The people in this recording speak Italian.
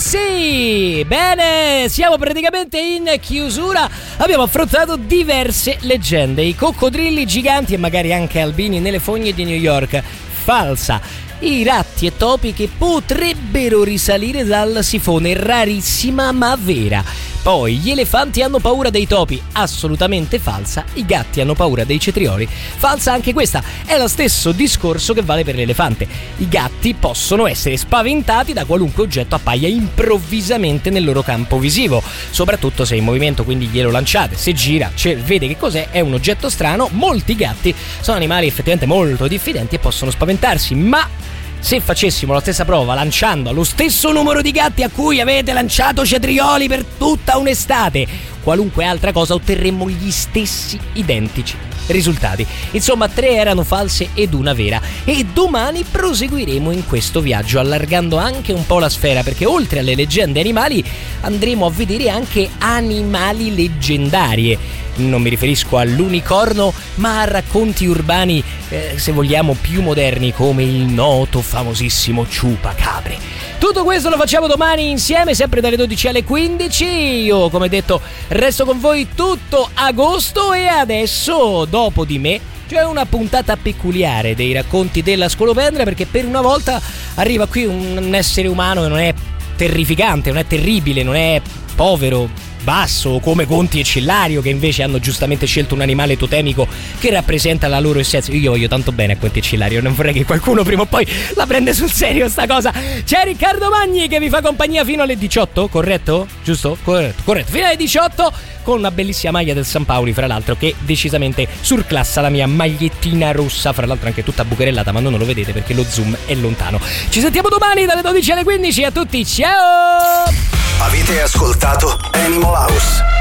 sì! Bene, siamo praticamente in chiusura. Abbiamo affrontato diverse leggende. I coccodrilli giganti e magari anche albini nelle fogne di New York. Falsa. I ratti e topi che potrebbero risalire dal sifone. Rarissima ma vera. Poi gli elefanti hanno paura dei topi, assolutamente falsa. I gatti hanno paura dei cetrioli, falsa anche questa. È lo stesso discorso che vale per l'elefante. I gatti possono essere spaventati da qualunque oggetto appaia improvvisamente nel loro campo visivo, soprattutto se è in movimento, quindi glielo lanciate. Se gira, vede che cos'è, è un oggetto strano. Molti gatti sono animali effettivamente molto diffidenti e possono spaventarsi, ma se facessimo la stessa prova lanciando allo stesso numero di gatti a cui avete lanciato cetrioli per tutta un'estate, qualunque altra cosa, otterremmo gli stessi identici risultati. Insomma, 3 erano false ed una vera. E domani proseguiremo in questo viaggio allargando anche un po' la sfera, perché oltre alle leggende animali andremo a vedere anche animali leggendarie. Non mi riferisco all'unicorno, ma a racconti urbani, se vogliamo, più moderni, come il noto famosissimo Ciupacabre. Tutto questo lo facciamo domani insieme, sempre dalle 12 alle 15. Io, come detto, resto con voi tutto agosto e adesso, dopo di me, c'è una puntata peculiare dei racconti della Scolopendra, perché per una volta arriva qui un essere umano che non è terrificante, non è terribile, non è povero, basso, come Conti e Cillario, che invece hanno giustamente scelto un animale totemico che rappresenta la loro essenza. Io voglio tanto bene a Conti e Cillario, non vorrei che qualcuno prima o poi la prende sul serio sta cosa. C'è Riccardo Magni che vi fa compagnia fino alle 18, corretto? Giusto? Corretto. Fino alle 18 con una bellissima maglia del San Paoli, fra l'altro, che decisamente surclassa la mia magliettina rossa, fra l'altro anche tutta bucherellata, ma non lo vedete perché lo zoom è lontano. Ci sentiamo domani dalle 12 alle 15, a tutti, ciao! Avete ascoltato Animal House.